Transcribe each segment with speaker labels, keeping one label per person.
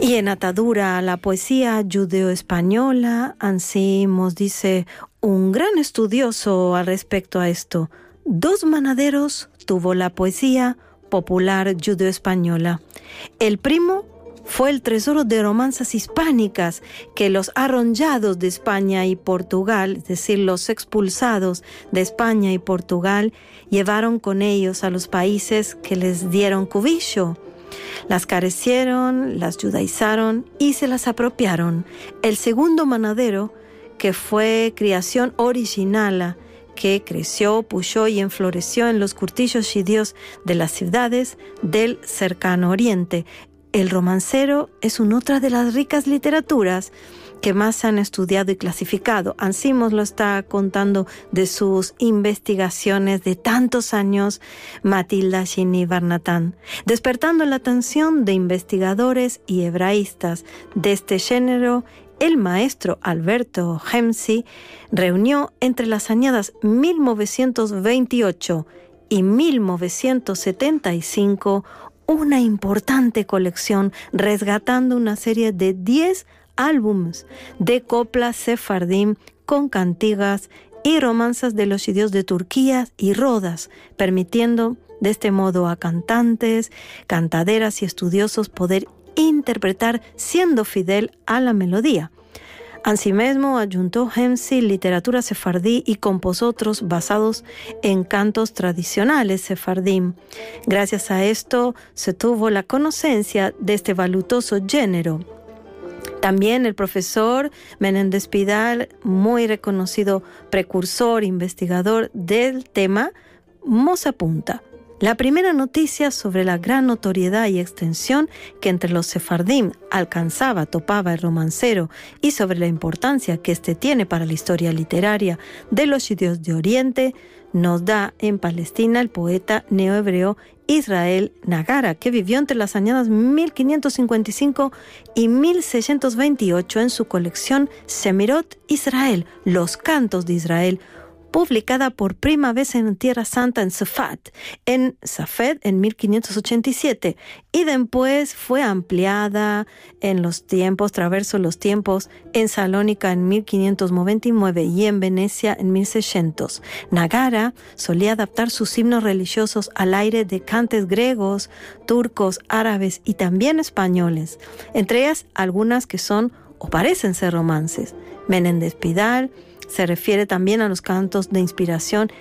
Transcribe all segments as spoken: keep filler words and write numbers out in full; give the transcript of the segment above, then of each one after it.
Speaker 1: Y en atadura a la poesía judeo-española, así nos dice un gran estudioso al respecto a esto. Dos manaderos tuvo la poesía popular judeo-española. El primo fue el tesoro de romanzas hispánicas que los arronllados de España y Portugal, es decir, los expulsados de España y Portugal, llevaron con ellos a los países que les dieron cobijo. Las carecieron, las judaizaron y se las apropiaron. El segundo manadero, que fue creación original, que creció, pulló y enfloreció en los curtillos judíos de las ciudades del cercano oriente. El romancero es una otra de las ricas literaturas que más se han estudiado y clasificado. Así nos lo está contando de sus investigaciones de tantos años Matilda Shini Barnatán, despertando la atención de investigadores y hebraístas de este género. El maestro Alberto Hemsi reunió entre las añadas mil novecientos veintiocho y mil novecientos setenta y cinco una importante colección resgatando una serie de diez álbumes de coplas sefardim con cantigas y romanzas de los judíos de Turquía y Rodas, permitiendo de este modo a cantantes, cantaderas y estudiosos poder interpretar siendo fidel a la melodía. Asimismo, adjuntó Hemsi literatura sefardí y compuso otros basados en cantos tradicionales sefardim. Gracias a esto se tuvo la conocencia de este valutoso género. También el profesor Menéndez Pidal, muy reconocido precursor, investigador del tema, nos apunta. La primera noticia sobre la gran notoriedad y extensión que entre los sefardim alcanzaba, topaba el romancero y sobre la importancia que éste tiene para la historia literaria de los judíos de Oriente, nos da en Palestina el poeta neohebreo Israel Nagara, que vivió entre las añadas mil quinientos cincuenta y cinco y mil seiscientos veintiocho en su colección Semirot Israel, Los Cantos de Israel, publicada por primera vez en Tierra Santa en Safed, en Safed en mil quinientos ochenta y siete, y después fue ampliada en los tiempos, traverso los tiempos, en Salónica en mil quinientos noventa y nueve y en Venecia en mil seiscientos. Nagara solía adaptar sus himnos religiosos al aire de cantes griegos, turcos, árabes y también españoles, entre ellas algunas que son o parecen ser romances. Menéndez Pidal se refiere también a los cantos de inspiración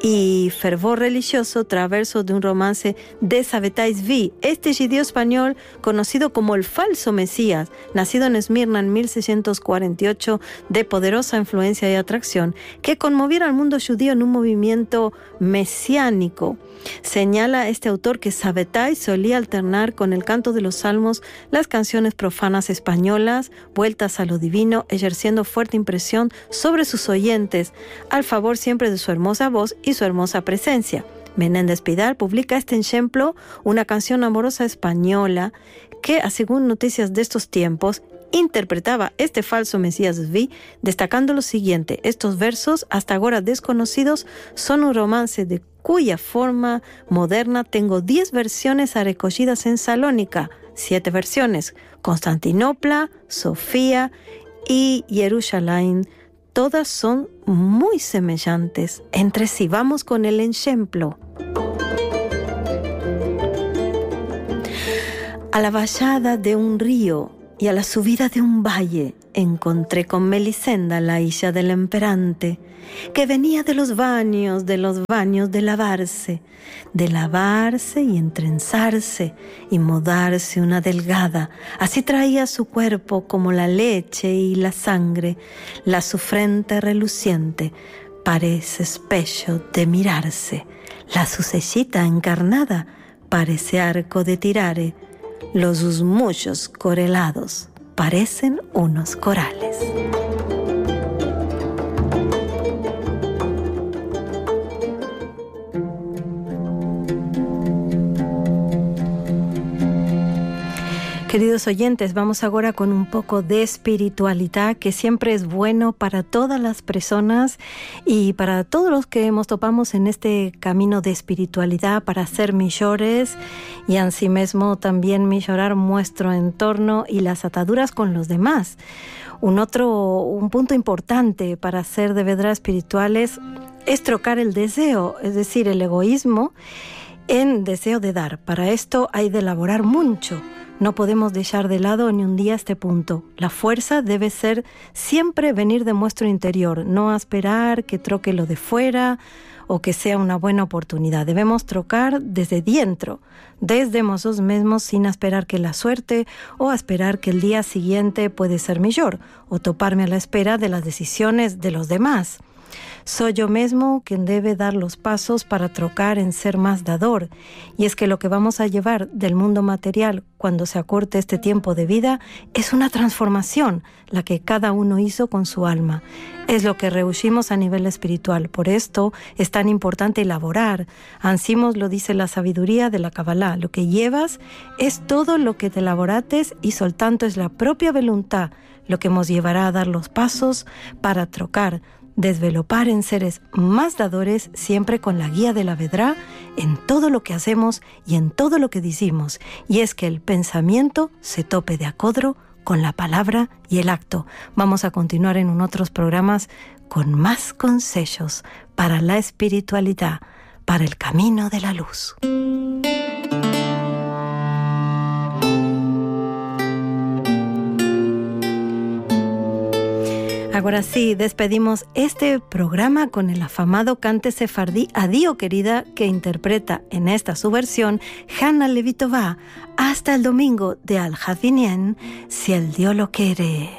Speaker 1: y fervor religioso traverso de un romance de Sabbatai Zvi, este judío español conocido como el falso Mesías, nacido en Esmirna en mil seiscientos cuarenta y ocho, de poderosa influencia y atracción, que conmoviera al mundo judío en un movimiento mesiánico. Señala este autor que Sabbatai solía alternar con el canto de los salmos las canciones profanas españolas, vueltas a lo divino, ejerciendo fuerte impresión sobre sus oyentes, al favor siempre de su hermosa voz y su hermosa presencia. Menéndez Pidal publica este ejemplo, una canción amorosa española que, según noticias de estos tiempos, interpretaba este falso Mesías Zvi, destacando lo siguiente: estos versos, hasta ahora desconocidos, son un romance de cuya forma moderna tengo diez versiones recogidas en Salónica, siete versiones, Constantinopla, Sofía y Jerusalén. Todas son muy semejantes entre sí. Vamos con el ejemplo. A la bajada de un río y a la subida de un valle encontré con Melisenda, la hija del emperante, que venía de los baños, de los baños de lavarse, de lavarse y entrenzarse y mudarse una delgada. Así traía su cuerpo como la leche y la sangre, la su frente reluciente, parece espejo de mirarse, la su cejita encarnada parece arco de tirare, los sus muchos corelados parecen unos corales. Queridos oyentes, vamos ahora con un poco de espiritualidad, que siempre es bueno para todas las personas y para todos los que nos topamos en este camino de espiritualidad para ser mejores y así mismo también mejorar nuestro entorno y las ataduras con los demás. Un otro, un punto importante para ser de verdad espirituales es trocar el deseo, es decir, el egoísmo en deseo de dar. Para esto hay de elaborar mucho. No podemos dejar de lado ni un día este punto. La fuerza debe ser siempre venir de nuestro interior, no esperar que troque lo de fuera o que sea una buena oportunidad. Debemos trocar desde dentro, desde nosotros mismos, sin esperar que la suerte o esperar que el día siguiente puede ser mejor o toparme a la espera de las decisiones de los demás. Soy yo mismo quien debe dar los pasos para trocar en ser más dador. Y es que lo que vamos a llevar del mundo material cuando se acorte este tiempo de vida es una transformación, la que cada uno hizo con su alma. Es lo que rehuimos a nivel espiritual. Por esto es tan importante elaborar. Ansí lo dice la sabiduría de la Kabbalah. Lo que llevas es todo lo que te elaborates y soltanto es la propia voluntad lo que nos llevará a dar los pasos para trocar, desvelopar en seres más dadores, siempre con la guía de la Vedrá en todo lo que hacemos y en todo lo que decimos. Y es que el pensamiento se tope de acodro con la palabra y el acto. Vamos a continuar en otros programas con más consejos para la espiritualidad, para el camino de la luz. Ahora sí, despedimos este programa con el afamado cante sefardí Adío querida, que interpreta en esta su versión Hana Levitová. Hasta el domingo de Al-Hadinien, si el Dios lo quiere.